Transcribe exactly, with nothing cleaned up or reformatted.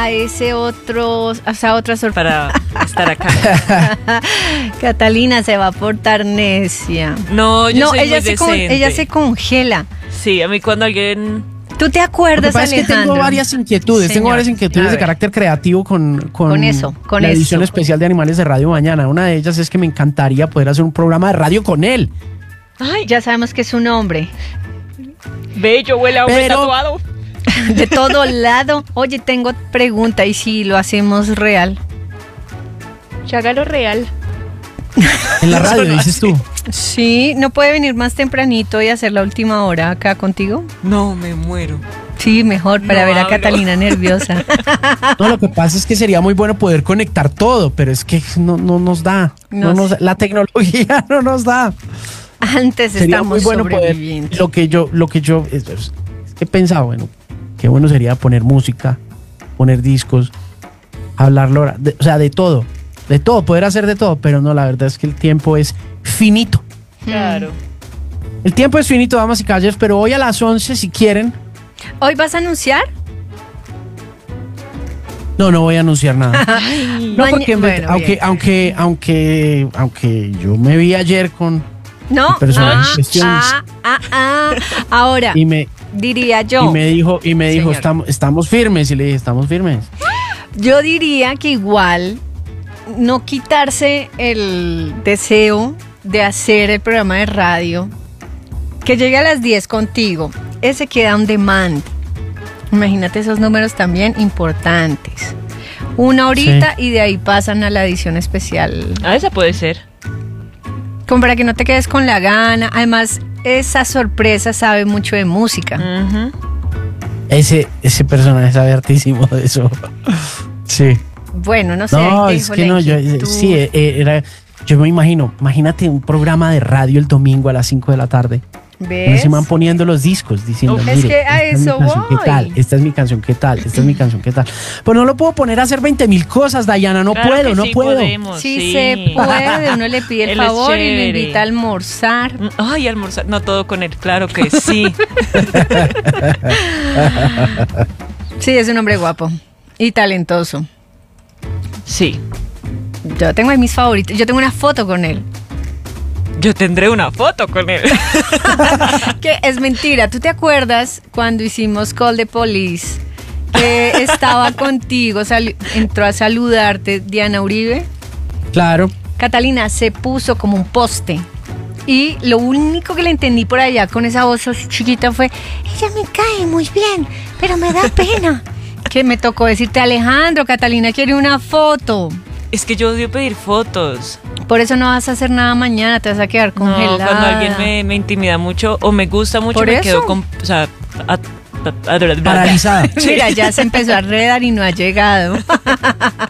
a ese otro, o sea, otra sorpresa. Para estar acá. Catalina se va a portar necia. No, yo no, soy ella muy se con, decente. ella se congela. Sí, a mí cuando alguien... ¿Tú te acuerdas, Lo que pasa es que Alejandro? tengo varias inquietudes, Señor, tengo varias a inquietudes de ver. carácter creativo con, con, Con eso, con la edición eso. especial de Animales de Radio mañana. Una de ellas es que me encantaría poder hacer un programa de radio con él. Ay, Ya sabemos que es un hombre. bello, huele a hombre Pero- tatuado. De todo lado. Oye, tengo pregunta, ¿y si lo hacemos real? Ya hágalo real. En la radio, Eso no dices tú. Sí, ¿no puede venir más tempranito y hacer la última hora acá contigo? No, me muero. Sí, mejor, para No ver a hablo. Catalina nerviosa. No, lo que pasa es que sería muy bueno poder conectar todo, pero es que no, no nos da. No No nos sé. da. La tecnología no nos da. Antes Sería estamos muy bueno poder. sobreviviendo. Lo que yo, lo que yo es, es que he pensado, bueno, qué bueno sería poner música, poner discos, hablarlo, de- o sea, de todo, de todo, poder hacer de todo, pero no, la verdad es que el tiempo es finito. Claro. El tiempo es finito, damas y caballeros, pero hoy a las once, si quieren. ¿Hoy vas a anunciar? No, no voy a anunciar nada. No, Maña- porque me- bueno, aunque, bien. aunque, aunque, aunque yo me vi ayer con No. el personaje Ah, en cuestión ah, ah, ah. Ahora, y me, diría yo. y me dijo, y me dijo, Señor. estamos, estamos firmes, y le dije, estamos firmes. Yo diría que igual no quitarse el deseo de hacer el programa de radio, que llegue a las diez contigo, ese queda on demand. Imagínate esos números también importantes. Una horita y de ahí pasan a la edición especial. Ah, esa puede ser. Como para que no te quedes con la gana. Además, esa sorpresa sabe mucho de música. Ujú. Ese, ese personaje sabe hartísimo de eso. Sí. Bueno, no sé. No, ahí te es dejo que la no, yo, inquietud. sí, eh, eh, era, yo me imagino, imagínate un programa de radio el domingo a las cinco de la tarde. ¿Ves? Se van poniendo los discos diciendo, Uf, mire, es que a esta es mi eso canción, ¿qué voy. tal? Esta es mi canción, ¿qué tal? Esta es mi canción, ¿qué tal? Pues no lo puedo poner a hacer veinte mil cosas, Dayana, no Claro puedo, que no sí puedo. podemos, Sí, sí. se puede, uno le pide el Él es favor y le chévere. invita a almorzar. Ay, almorzar. No todo con él, claro que sí. Sí, es un hombre guapo y talentoso. Sí. Yo tengo ahí mis favoritos. Yo tengo una foto con él. Yo tendré una foto con él. Que es mentira. ¿Tú te acuerdas cuando hicimos Call the Police? Que estaba contigo, sali- entró a saludarte Diana Uribe. Claro. Catalina se puso como un poste. Y lo único que le entendí por allá con esa voz así chiquita fue: ella me cae muy bien, pero me da pena. Que me tocó decirte: Alejandro, Catalina quiere una foto. Es que yo odio pedir fotos. Por eso no vas a hacer nada mañana, te vas a quedar No, congelada. cuando alguien me, me intimida mucho o me gusta mucho, ¿Por me eso? quedo con. O sea, a- a- a- Paralizada. Mira, ya se empezó a redar y no ha llegado.